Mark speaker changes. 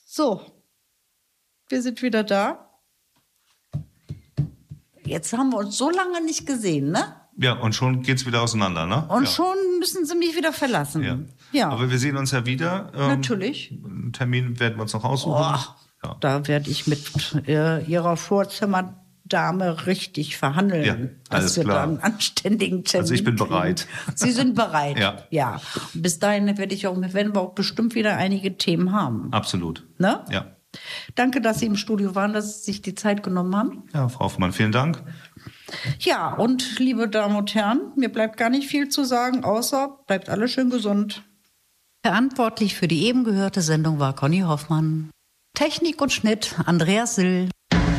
Speaker 1: So, wir sind wieder da. Jetzt haben wir uns so lange nicht gesehen, ne?
Speaker 2: Ja, und schon geht's wieder auseinander, ne?
Speaker 1: Und schon müssen sie mich wieder verlassen. Ja.
Speaker 2: Aber wir sehen uns ja wieder.
Speaker 1: Natürlich.
Speaker 2: Einen Termin werden wir uns noch aussuchen.
Speaker 1: Da werde ich mit ihrer Vorzimmerdame richtig verhandeln,
Speaker 2: Ja, alles
Speaker 1: dass wir
Speaker 2: klar.
Speaker 1: da einen anständigen Termin
Speaker 2: Also ich bin
Speaker 1: kriegen.
Speaker 2: bereit.
Speaker 1: Sie sind bereit.
Speaker 2: Ja.
Speaker 1: Und bis dahin werden wir auch bestimmt wieder einige Themen haben.
Speaker 2: Absolut.
Speaker 1: Ne?
Speaker 2: Ja.
Speaker 1: Danke, dass Sie im Studio waren, dass Sie sich die Zeit genommen haben.
Speaker 2: Ja, Frau Hoffmann, vielen Dank.
Speaker 1: Ja, und liebe Damen und Herren, mir bleibt gar nicht viel zu sagen, außer bleibt alle schön gesund.
Speaker 3: Verantwortlich für die eben gehörte Sendung war Conny Hoffmann. Technik und Schnitt Andreas Sill.